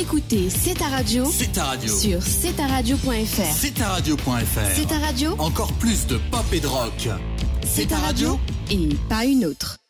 écoutez C'est ta radio. C'est ta radio. Sur cetaradio.fr. C'est ta radio.fr. C'est ta radio. Encore plus de pop et de rock. C'est ta radio et pas une autre.